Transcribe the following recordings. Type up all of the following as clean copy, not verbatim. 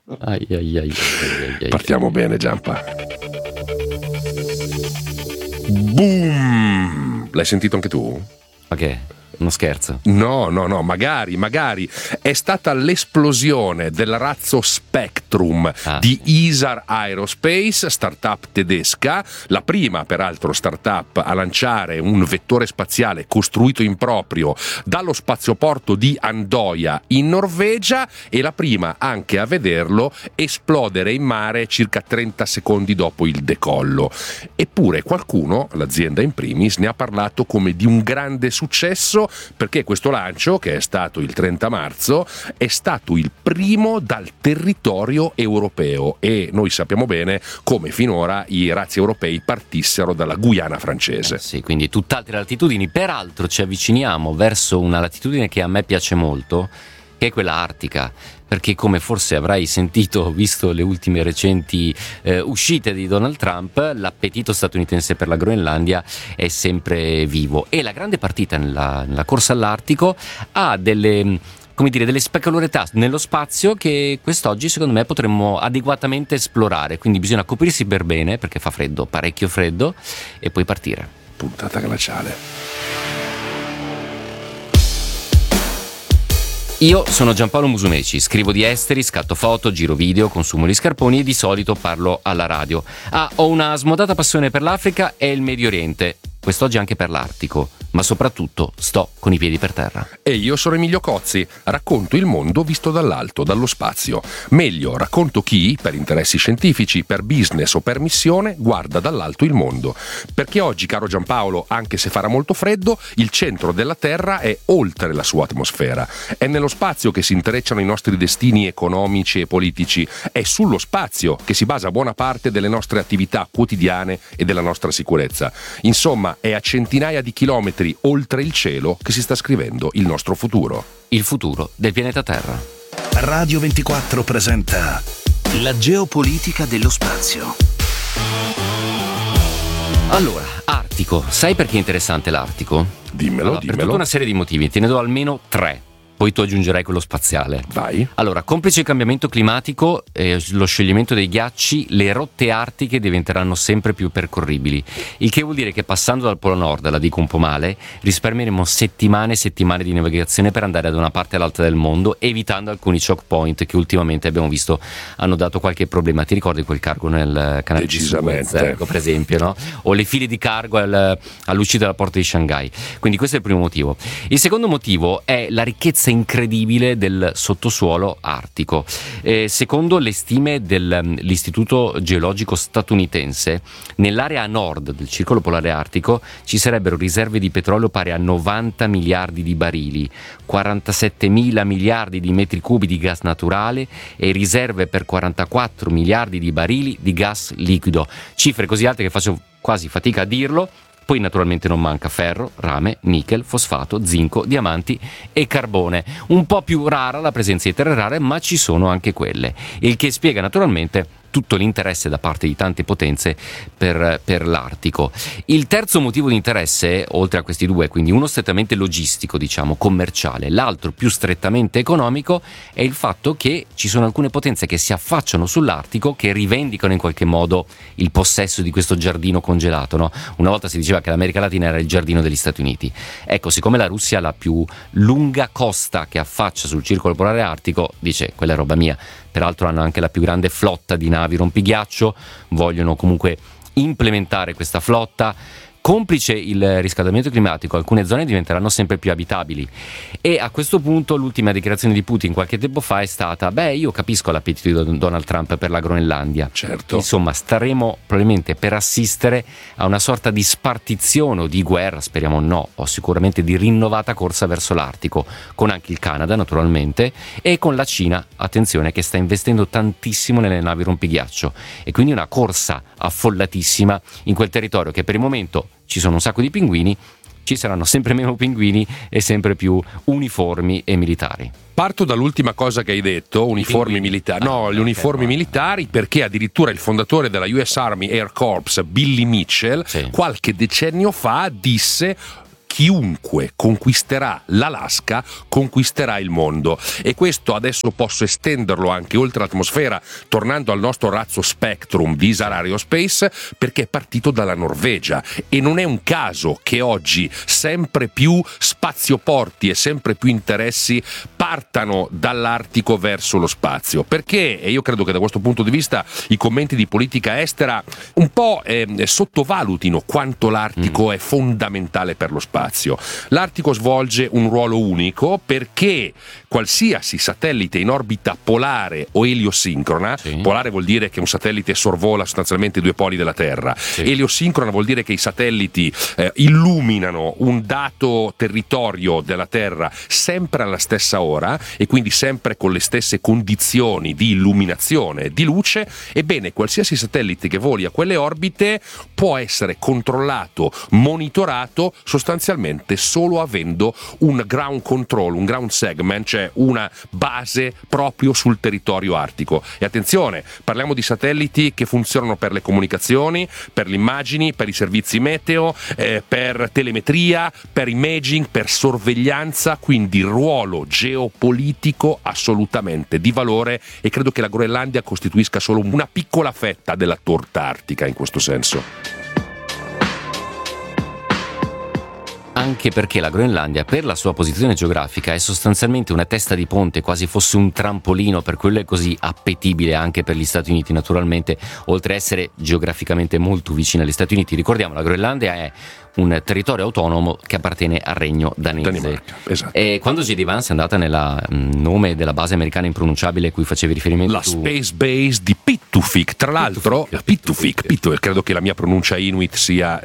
Partiamo bene, Giampa. Boom! L'hai sentito anche tu? Ok, uno scherzo. No, magari è stata l'esplosione del razzo Spectrum di Isar Aerospace, startup tedesca, la prima peraltro startup a lanciare un vettore spaziale costruito in proprio dallo spazioporto di Andoya in Norvegia e la prima anche a vederlo esplodere in mare circa 30 secondi dopo il decollo. Eppure qualcuno, l'azienda in primis, ne ha parlato come di un grande successo, perché questo lancio, che è stato il 30 marzo, è stato il primo dal territorio europeo e noi sappiamo bene come finora i razzi europei partissero dalla Guyana francese. Sì, quindi tutt'altre latitudini. Peraltro ci avviciniamo verso una latitudine che a me piace molto, che è quella artica, perché come forse avrai sentito, visto le ultime recenti uscite di Donald Trump, l'appetito statunitense per la Groenlandia è sempre vivo e la grande partita nella corsa all'Artico ha delle specularietà nello spazio che quest'oggi secondo me potremmo adeguatamente esplorare, quindi bisogna coprirsi per bene perché fa freddo, parecchio freddo, e poi partire. Puntata glaciale. Io sono Giampaolo Musumeci, scrivo di esteri, scatto foto, giro video, consumo gli scarponi e di solito parlo alla radio. Ho una smodata passione per l'Africa e il Medio Oriente, quest'oggi anche per l'Artico, ma soprattutto sto con i piedi per terra. E io sono Emilio Cozzi, racconto il mondo visto dall'alto, dallo spazio. Meglio, racconto chi, per interessi scientifici, per business o per missione, guarda dall'alto il mondo. Perché oggi, caro Giampaolo, anche se farà molto freddo, il centro della Terra è oltre la sua atmosfera. È nello spazio che si intrecciano i nostri destini economici e politici. È sullo spazio che si basa buona parte delle nostre attività quotidiane e della nostra sicurezza. Insomma, è a centinaia di chilometri oltre il cielo che si sta scrivendo il nostro futuro. Il futuro del pianeta Terra. Radio 24 presenta la geopolitica dello spazio. Allora, Artico. Sai perché è interessante l'Artico? Dimmelo. Per tutta una serie di motivi, te ne do almeno 3. Poi tu aggiungerai quello spaziale. Vai. Allora, complice il cambiamento climatico e lo scioglimento dei ghiacci, le rotte artiche diventeranno sempre più percorribili. Il che vuol dire che passando dal Polo Nord, la dico un po' male, risparmieremo settimane e settimane di navigazione per andare da una parte all'altra del mondo, evitando alcuni choke point che ultimamente abbiamo visto hanno dato qualche problema. Ti ricordi quel cargo nel canale di Suez, per esempio, no? O le file di cargo all'uscita dalla porta di Shanghai. Quindi questo è il primo motivo. Il secondo motivo è la ricchezza incredibile del sottosuolo artico. Secondo le stime dell'Istituto Geologico statunitense, nell'area a nord del circolo polare artico ci sarebbero riserve di petrolio pari a 90 miliardi di barili, 47 mila miliardi di metri cubi di gas naturale e riserve per 44 miliardi di barili di gas liquido. Cifre così alte che faccio quasi fatica a dirlo. Poi naturalmente non manca ferro, rame, nickel, fosfato, zinco, diamanti e carbone. Un po' più rara la presenza di terre rare, ma ci sono anche quelle. Il che spiega naturalmente tutto l'interesse da parte di tante potenze per l'Artico. Il terzo motivo di interesse, oltre a questi due, quindi uno strettamente logistico, diciamo, commerciale, l'altro più strettamente economico, è il fatto che ci sono alcune potenze che si affacciano sull'Artico, che rivendicano in qualche modo il possesso di questo giardino congelato, no? Una volta si diceva che l'America Latina era il giardino degli Stati Uniti. Ecco, siccome la Russia ha la più lunga costa che affaccia sul circolo polare artico, dice quella è roba mia. Peraltro hanno anche la più grande flotta di navi rompighiaccio, vogliono comunque implementare questa flotta. Complice il riscaldamento climatico, alcune zone diventeranno sempre più abitabili e a questo punto l'ultima dichiarazione di Putin qualche tempo fa è stata: io capisco l'appetito di Donald Trump per la Groenlandia. Certo. Insomma, staremo probabilmente per assistere a una sorta di spartizione o di guerra, speriamo no, o sicuramente di rinnovata corsa verso l'Artico, con anche il Canada naturalmente e con la Cina, attenzione, che sta investendo tantissimo nelle navi rompighiaccio e quindi una corsa affollatissima in quel territorio che per il momento ci sono un sacco di pinguini, ci saranno sempre meno pinguini e sempre più uniformi e militari. Parto dall'ultima cosa che hai detto, uniformi militari. No, gli uniformi militari, perché addirittura il fondatore della US Army Air Corps, Billy Mitchell, qualche decennio fa disse: chiunque conquisterà l'Alaska conquisterà il mondo. E questo adesso posso estenderlo anche oltre l'atmosfera, tornando al nostro razzo Spectrum di Isar Aerospace, perché è partito dalla Norvegia, e non è un caso che oggi sempre più spazioporti e sempre più interessi partano dall'Artico verso lo spazio. Perché, e io credo che da questo punto di vista i commenti di politica estera un po' sottovalutino quanto l'Artico è fondamentale per lo spazio. L'Artico svolge un ruolo unico perché qualsiasi satellite in orbita polare o eliosincrona, polare vuol dire che un satellite sorvola sostanzialmente i due poli della Terra, eliosincrona vuol dire che i satelliti illuminano un dato territorio della Terra sempre alla stessa ora e quindi sempre con le stesse condizioni di illuminazione e di luce. Ebbene, qualsiasi satellite che voli a quelle orbite può essere controllato, monitorato sostanzialmente solo avendo un ground control, un ground segment, cioè una base proprio sul territorio artico. E attenzione, parliamo di satelliti che funzionano per le comunicazioni, per le immagini, per i servizi meteo, per telemetria, per imaging, per sorveglianza, quindi ruolo geopolitico assolutamente di valore, e credo che la Groenlandia costituisca solo una piccola fetta della torta artica in questo senso. Anche perché la Groenlandia, per la sua posizione geografica, è sostanzialmente una testa di ponte, quasi fosse un trampolino, per quello è così appetibile anche per gli Stati Uniti, naturalmente, oltre a essere geograficamente molto vicina agli Stati Uniti. Ricordiamo, la Groenlandia è un territorio autonomo che appartiene al regno danese. Danimarca, esatto. E quando J.D. Vance è andata nel nome della base americana impronunciabile a cui facevi riferimento, la Space Base di Pituffik, tra l'altro Pituffik, credo che la mia pronuncia inuit sia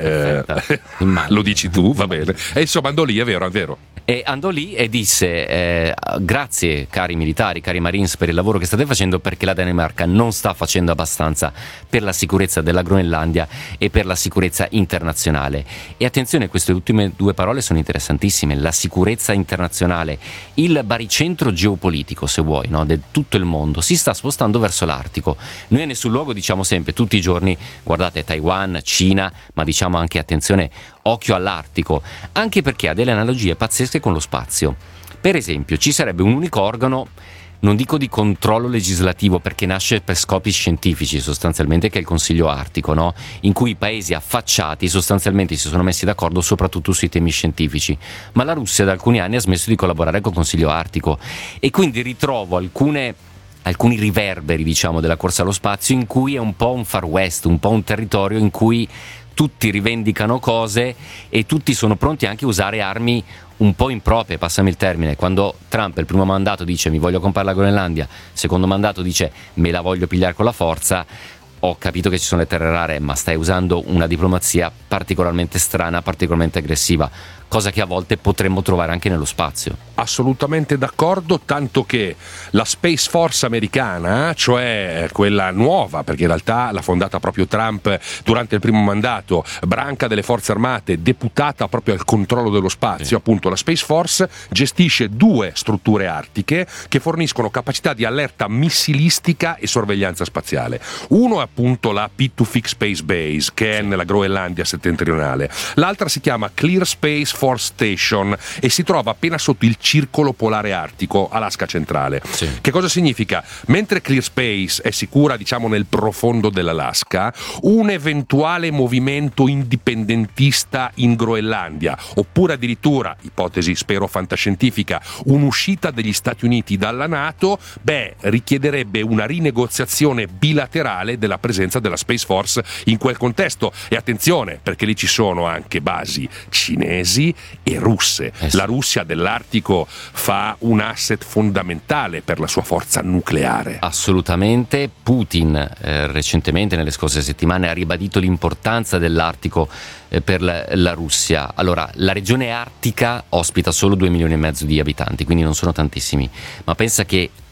lo dici tu, va bene, e insomma andò lì, è vero. E andò lì e disse grazie cari militari, cari Marines, per il lavoro che state facendo, perché la Danimarca non sta facendo abbastanza per la sicurezza della Groenlandia e per la sicurezza internazionale. E attenzione, queste ultime due parole sono interessantissime: la sicurezza internazionale. Il baricentro geopolitico, se vuoi, no, di tutto il mondo si sta spostando verso l'Artico. Noi a nessun luogo diciamo sempre, tutti i giorni, guardate Taiwan, Cina, ma diciamo anche attenzione, occhio all'Artico, anche perché ha delle analogie pazzesche con lo spazio. Per esempio, ci sarebbe un unico organo, non dico di controllo legislativo perché nasce per scopi scientifici sostanzialmente, che è il Consiglio Artico, no? In cui i paesi affacciati sostanzialmente si sono messi d'accordo soprattutto sui temi scientifici, ma la Russia da alcuni anni ha smesso di collaborare col Consiglio Artico e quindi ritrovo alcuni riverberi, diciamo, della corsa allo spazio, in cui è un po' un far west, un po' un territorio in cui tutti rivendicano cose e tutti sono pronti anche a usare armi un po' improprie, passami il termine. Quando Trump il primo mandato dice mi voglio comprare la Groenlandia, secondo mandato dice me la voglio pigliare con la forza, ho capito che ci sono le terre rare, ma stai usando una diplomazia particolarmente strana, particolarmente aggressiva, cosa che a volte potremmo trovare anche nello spazio. Assolutamente d'accordo, tanto che la Space Force americana, cioè quella nuova, perché in realtà l'ha fondata proprio Trump durante il primo mandato, branca delle forze armate deputata proprio al controllo dello spazio, appunto la Space Force gestisce 2 strutture artiche che forniscono capacità di allerta missilistica e sorveglianza spaziale. Uno è appunto la Pituffik Space Base, che è nella Groenlandia settentrionale, l'altra si chiama Clear Space Force Station e si trova appena sotto il circolo polare artico, Alaska centrale. Che cosa significa? Mentre Clear Space è sicura, diciamo, nel profondo dell'Alaska, un eventuale movimento indipendentista in Groenlandia, oppure addirittura, ipotesi spero fantascientifica, un'uscita degli Stati Uniti dalla NATO, richiederebbe una rinegoziazione bilaterale della presenza della Space Force in quel contesto. E attenzione, perché lì ci sono anche basi cinesi e russe. La Russia dell'Artico fa un asset fondamentale per la sua forza nucleare. Assolutamente. Putin recentemente, nelle scorse settimane, ha ribadito l'importanza dell'Artico per la Russia. Allora, la regione artica ospita solo 2,5 milioni di abitanti, quindi non sono tantissimi, ma pensa che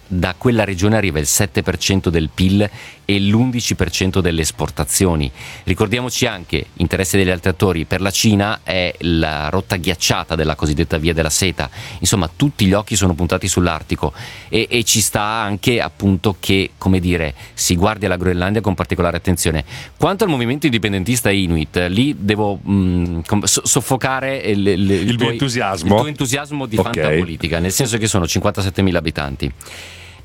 da quella regione arriva il 7% del PIL e l'11% delle esportazioni. Ricordiamoci anche, interesse degli altri attori, per la Cina è la rotta ghiacciata della cosiddetta via della seta. Insomma, tutti gli occhi sono puntati sull'Artico e ci sta anche appunto che, come dire, si guardi alla Groenlandia con particolare attenzione. Quanto al movimento indipendentista Inuit, lì devo soffocare il tuo entusiasmo di fantapolitica, nel senso che sono 57.000 abitanti.